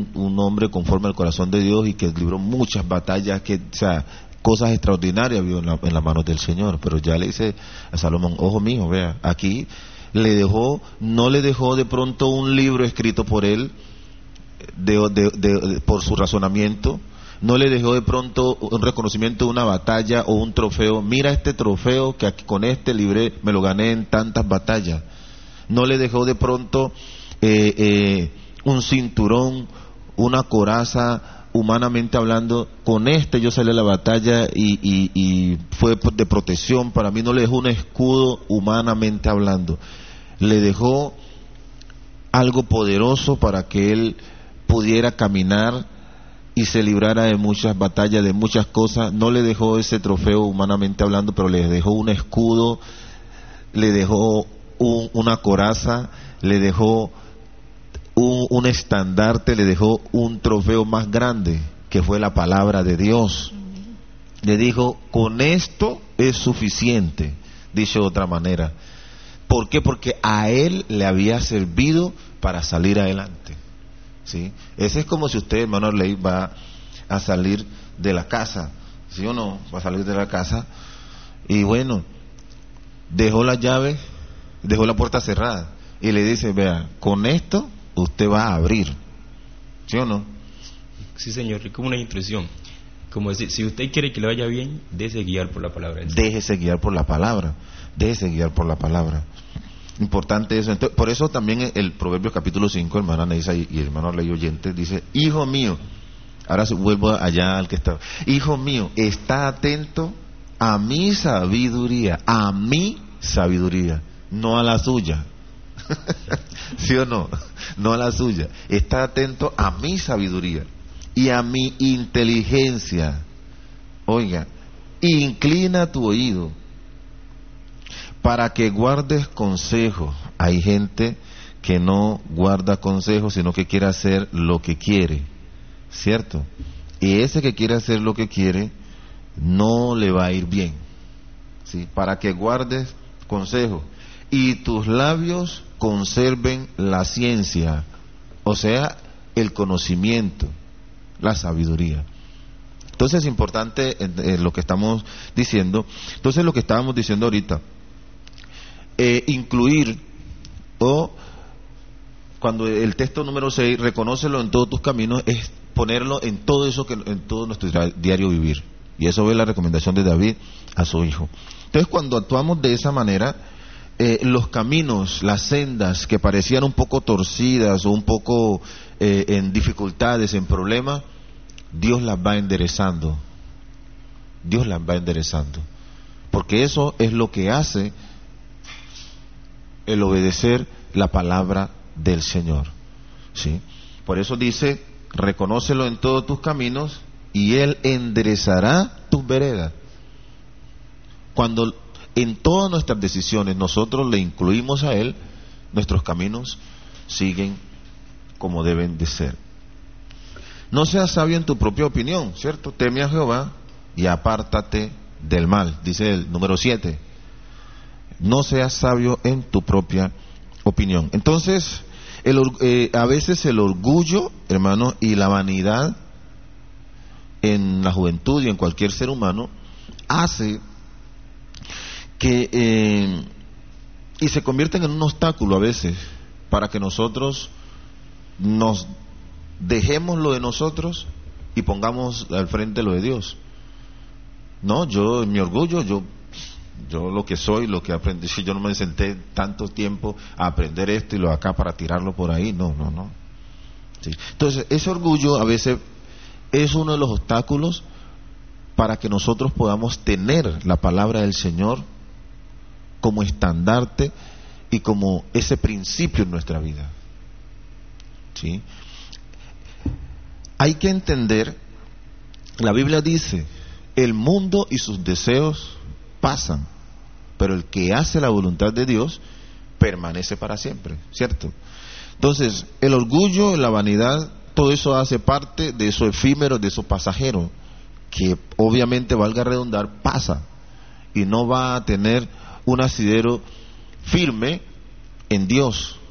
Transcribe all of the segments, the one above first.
un hombre conforme al corazón de Dios y que libró muchas batallas, cosas extraordinarias vio en las manos del Señor. Pero ya le dice a Salomón, ojo mío, vea, aquí no le dejó de pronto un libro escrito por él, por su razonamiento, no le dejó de pronto un reconocimiento de una batalla o un trofeo. Mira este trofeo que aquí, con este libré, me lo gané en tantas batallas. No le dejó de pronto un cinturón, una coraza, humanamente hablando. Con este yo salí a la batalla y fue de protección para mí. No le dejó un escudo, humanamente hablando. Le dejó algo poderoso para que él pudiera caminar y se librara de muchas batallas, de muchas cosas. No le dejó ese trofeo humanamente hablando, pero le dejó un escudo, le dejó una coraza, le dejó un estandarte, le dejó un trofeo más grande, que fue la palabra de Dios. Le dijo, con esto es suficiente, dicho de otra manera. ¿Por qué? Porque a él le había servido para salir adelante. ¿Sí? Ese es como si usted, hermano Arley, va a salir de la casa, ¿sí o no? Va a salir de la casa y bueno, dejó la llave, dejó la puerta cerrada y le dice, vea, con esto usted va a abrir, ¿sí o no? Sí, señor, es como una instrucción, como decir, si usted quiere que le vaya bien, déjese guiar por la palabra. Déjese guiar por la palabra, déjese guiar por la palabra. Importante eso. Entonces, por eso también el Proverbios capítulo 5, hermana Neisa y hermano Arley oyente, dice, hijo mío, ahora vuelvo allá al que estaba, hijo mío, está atento a mi sabiduría, no a la suya. ¿Sí o no? No a la suya. Está atento a mi sabiduría y a mi inteligencia. Oiga, inclina tu oído para que guardes consejos. Hay gente que no guarda consejos, sino que quiere hacer lo que quiere, ¿cierto? Y ese que quiere hacer lo que quiere no le va a ir bien, ¿sí? Para que guardes consejos y tus labios conserven la ciencia, o sea, el conocimiento, la sabiduría. Entonces es importante lo que estamos diciendo. Entonces lo que estábamos diciendo ahorita, incluir, o cuando el texto número 6, reconócelo en todos tus caminos, es ponerlo en todo eso, en todo nuestro diario vivir. Y eso es la recomendación de David a su hijo. Entonces cuando actuamos de esa manera, los caminos, las sendas que parecían un poco torcidas o un poco en dificultades, en problemas, Dios las va enderezando. Dios las va enderezando. Porque eso es lo que hace el obedecer la palabra del Señor, ¿sí? Por eso dice, reconócelo en todos tus caminos y Él enderezará tus veredas. Cuando en todas nuestras decisiones nosotros le incluimos a Él, nuestros caminos siguen como deben de ser. No seas sabio en tu propia opinión, ¿cierto? Teme a Jehová y apártate del mal, dice el número 7. No seas sabio en tu propia opinión. Entonces, a veces el orgullo, hermano, y la vanidad en la juventud y en cualquier ser humano hace que y se convierten en un obstáculo a veces para que nosotros nos dejemos lo de nosotros y pongamos al frente lo de Dios. No, yo en mi orgullo, yo lo que soy, lo que aprendí, si yo no me senté tanto tiempo a aprender esto y lo de acá para tirarlo por ahí, no. ¿Sí? Entonces, ese orgullo a veces es uno de los obstáculos para que nosotros podamos tener la palabra del Señor como estandarte y como ese principio en nuestra vida. ¿Sí? Hay que entender, la Biblia dice, el mundo y sus deseos pasan, pero el que hace la voluntad de Dios permanece para siempre, ¿cierto? Entonces, el orgullo, la vanidad, todo eso hace parte de eso efímero, de eso pasajero, que obviamente, valga redundar, pasa y no va a tener un asidero firme en Dios.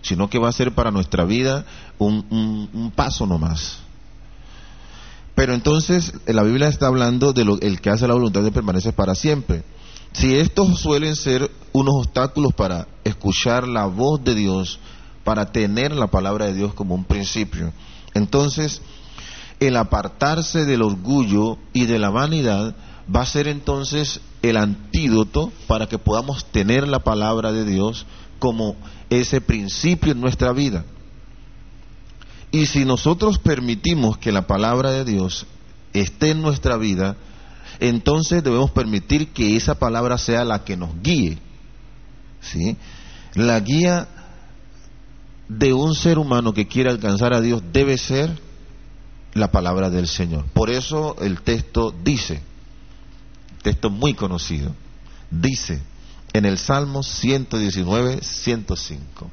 sino que va a ser para nuestra vida un paso nomás. Pero entonces la Biblia está hablando de el que hace la voluntad de permanece para siempre. Si estos suelen ser unos obstáculos para escuchar la voz de Dios, para tener la palabra de Dios como un principio, entonces el apartarse del orgullo y de la vanidad va a ser entonces el antídoto para que podamos tener la palabra de Dios como ese principio en nuestra vida. Y si nosotros permitimos que la palabra de Dios esté en nuestra vida, entonces debemos permitir que esa palabra sea la que nos guíe, ¿sí? La guía de un ser humano que quiere alcanzar a Dios debe ser la palabra del Señor. Por eso el texto dice, texto muy conocido, dice en el Salmo 119, 105,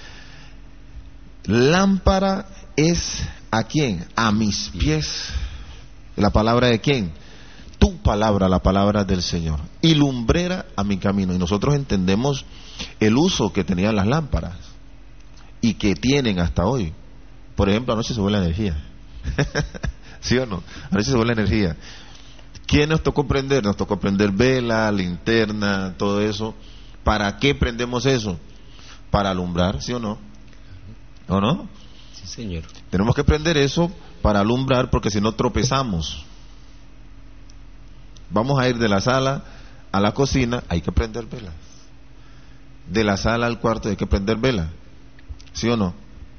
lámpara es ¿a quién? A mis pies. ¿La palabra de quién? Tu palabra, la palabra del Señor. Y lumbrera a mi camino. Y nosotros entendemos el uso que tenían las lámparas y que tienen hasta hoy. Por ejemplo, anoche se fue la energía. ¿Sí o no? Anoche se fue la energía. ¿Qué nos tocó prender? Nos tocó prender vela, linterna, todo eso. ¿Para qué prendemos eso? Para alumbrar, ¿sí o no? ¿O no? Sí, señor. Tenemos que prender eso para alumbrar, porque si no tropezamos. Vamos a ir de la sala a la cocina, hay que prender velas. De la sala al cuarto hay que prender velas, ¿sí o no?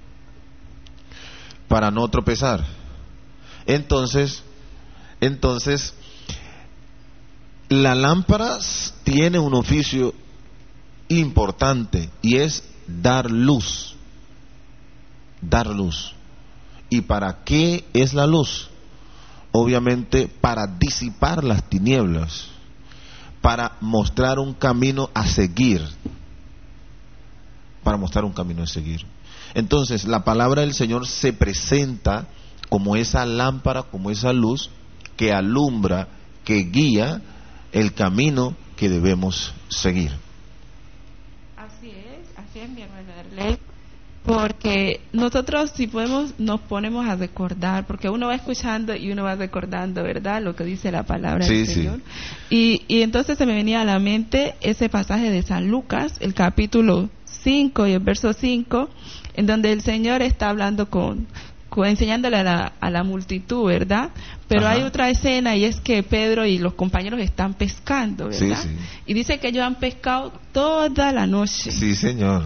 Para no tropezar. Entonces, la lámpara tiene un oficio importante y es dar luz. Dar luz. ¿Y para qué es la luz? Obviamente para disipar las tinieblas, para mostrar un camino a seguir, para mostrar un camino a seguir. Entonces la palabra del Señor se presenta como esa lámpara, como esa luz que alumbra, que guía el camino que debemos seguir. Así es mi hermana Arley. Porque nosotros, si podemos, nos ponemos a recordar, porque uno va escuchando y uno va recordando, ¿verdad?, lo que dice la palabra del Señor. Y entonces se me venía a la mente ese pasaje de San Lucas, el capítulo 5 y el verso 5, en donde el Señor está hablando enseñándole a la multitud, ¿verdad? Pero hay otra escena, y es que Pedro y los compañeros están pescando, ¿verdad? Sí. Y dice que ellos han pescado toda la noche. Sí, Señor.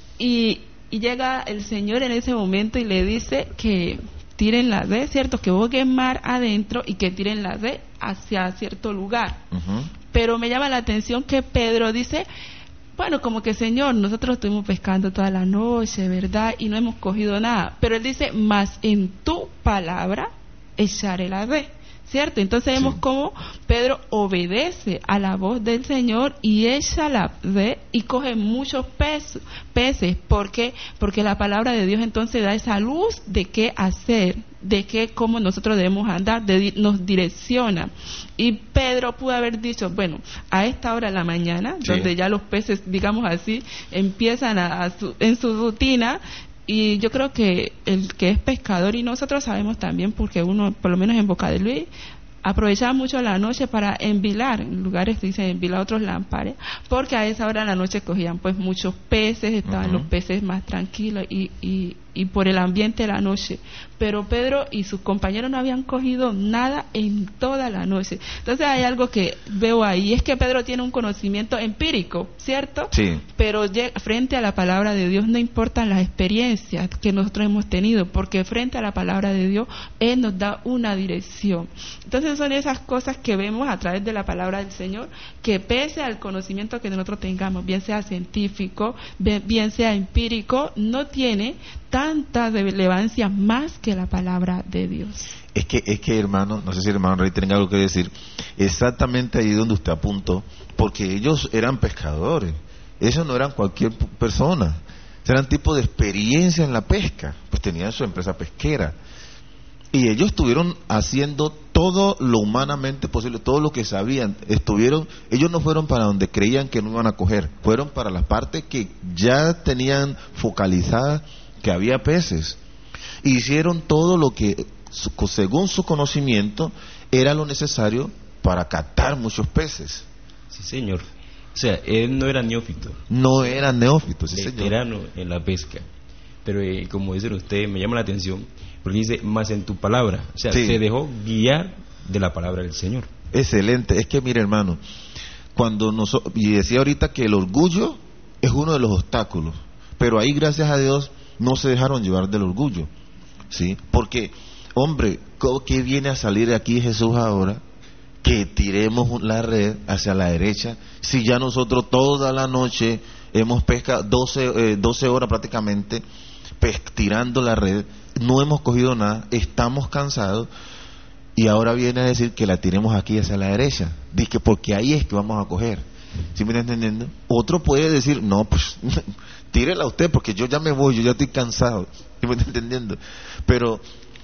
Y llega el Señor en ese momento y le dice que tiren la red, ¿cierto? Que boquen mar adentro y que tiren la red hacia cierto lugar. Pero me llama la atención que Pedro dice, bueno, como que Señor, nosotros estuvimos pescando toda la noche, ¿verdad? Y no hemos cogido nada. Pero él dice, mas en tu palabra echaré la red. ¿Cierto? Entonces vemos cómo Pedro obedece a la voz del Señor y echa la red y coge muchos peces. ¿Por qué? Porque la palabra de Dios entonces da esa luz de qué hacer, de cómo nosotros debemos andar, nos direcciona. Y Pedro pudo haber dicho, bueno, a esta hora de la mañana, donde ya los peces, digamos así, empiezan en su rutina. Y yo creo que el que es pescador, y nosotros sabemos también, porque uno, por lo menos en Boca de Luis, aprovechaba mucho la noche para envilar, en lugares dicen envilar otros lámpares, porque a esa hora de la noche cogían pues muchos peces, estaban los peces más tranquilos y por el ambiente de la noche. Pero Pedro y sus compañeros no habían cogido nada en toda la noche. Entonces hay algo que veo ahí, es que Pedro tiene un conocimiento empírico, ¿cierto? Sí. Pero frente a la palabra de Dios no importan las experiencias que nosotros hemos tenido, porque frente a la palabra de Dios Él nos da una dirección. Entonces son esas cosas que vemos a través de la palabra del Señor, que pese al conocimiento que nosotros tengamos, bien sea científico, bien sea empírico, no tiene tanta relevancia más que la palabra de Dios. Es que hermano, no sé si hermano Rey tenga algo que decir, exactamente ahí donde usted apuntó, porque ellos eran pescadores, ellos no eran cualquier persona, eran tipo de experiencia en la pesca, pues tenían su empresa pesquera. Y ellos estuvieron haciendo todo lo humanamente posible, todo lo que sabían. Ellos no fueron para donde creían que no iban a coger, fueron para la parte que ya tenían focalizada que había peces. Hicieron todo lo que, según su conocimiento, era lo necesario para captar muchos peces. Sí, señor. O sea, él no era neófito. No era neófito, sí, señor. Veterano en la pesca. Pero como dicen ustedes, me llama la atención, porque dice, más en tu palabra. O sea, sí, se dejó guiar de la palabra del Señor. Excelente. Es que mire, hermano, y decía ahorita que el orgullo es uno de los obstáculos, pero ahí, gracias a Dios, no se dejaron llevar del orgullo, ¿sí? Porque, hombre, ¿qué viene a salir de aquí Jesús ahora? Que tiremos la red hacia la derecha, si ya nosotros toda la noche hemos pescado 12 horas prácticamente tirando la red, no hemos cogido nada, estamos cansados, y ahora viene a decir que la tiremos aquí hacia la derecha, dice, porque ahí es que vamos a coger. ¿Sí me está entendiendo? Otro puede decir, no, pues tírela usted porque yo ya me voy, yo ya estoy cansado. ¿Sí me está entendiendo? Pero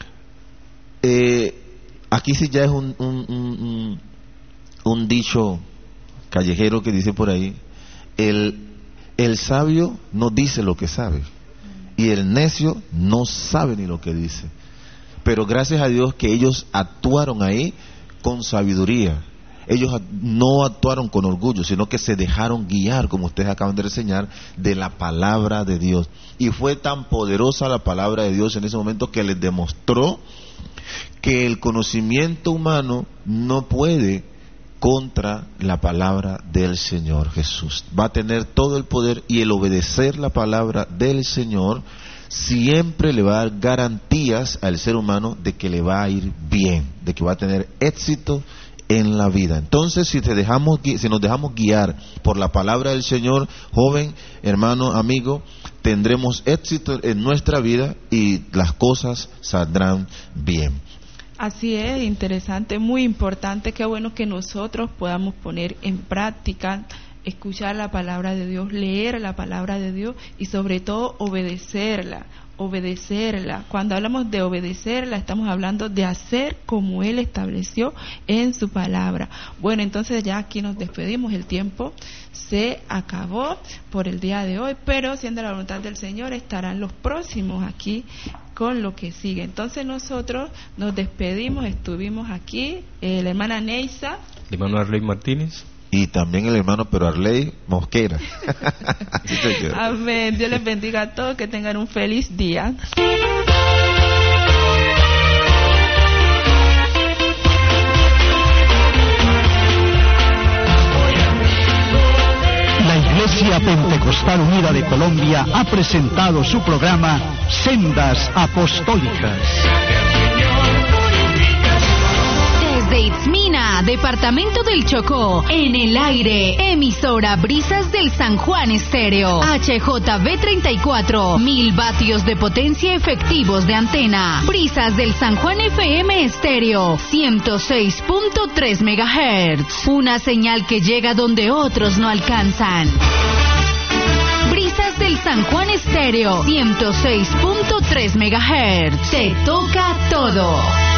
aquí sí ya es un dicho callejero que dice por ahí, el sabio no dice lo que sabe y el necio no sabe ni lo que dice. Pero gracias a Dios que ellos actuaron ahí con sabiduría. Ellos no actuaron con orgullo, sino que se dejaron guiar, como ustedes acaban de reseñar, de la palabra de Dios. Y fue tan poderosa la palabra de Dios en ese momento que les demostró que el conocimiento humano no puede contra la palabra del Señor Jesús. Va a tener todo el poder, y el obedecer la palabra del Señor siempre le va a dar garantías al ser humano de que le va a ir bien, de que va a tener éxito en la vida. Entonces, si nos dejamos guiar por la palabra del Señor, joven, hermano, amigo, tendremos éxito en nuestra vida y las cosas saldrán bien. Así es, interesante, muy importante. Qué bueno que nosotros podamos poner en práctica, escuchar la palabra de Dios, leer la palabra de Dios y sobre todo obedecerla. Cuando hablamos de obedecerla, estamos hablando de hacer como Él estableció en su palabra. Bueno, entonces ya aquí nos despedimos, el tiempo se acabó por el día de hoy, pero siendo la voluntad del Señor estarán los próximos aquí con lo que sigue. Entonces nosotros nos despedimos, estuvimos aquí, la hermana Neisa, el hermano Arley Martínez y también el hermano pero Arley Mosquera. Amén. Dios les bendiga a todos, que tengan un feliz día. La Iglesia Pentecostal Unida de Colombia ha presentado su programa Sendas Apostólicas. Desde Itzmina, departamento del Chocó, en el aire, emisora Brisas del San Juan Estéreo, HJB 34, 1000 vatios de potencia efectivos de antena. Brisas del San Juan FM Estéreo, 106.3 MHz, una señal que llega donde otros no alcanzan. Brisas del San Juan Estéreo, 106.3 MHz, te toca todo.